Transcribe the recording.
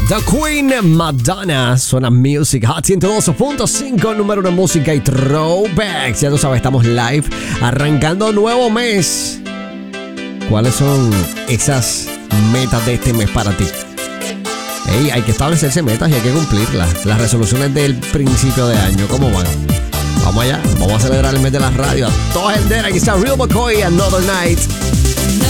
The Queen Madonna suena Music Hot 102.5, número 1 música y throwbacks. Ya tú sabes, estamos live, arrancando nuevo mes. ¿Cuáles son esas metas de este mes para ti? Hey, hay que establecerse metas y hay que cumplirlas. Las resoluciones del principio de año, ¿cómo van? Vamos allá, vamos a celebrar el mes de la radio. A toda gente, aquí está Real McCoy, Another Night.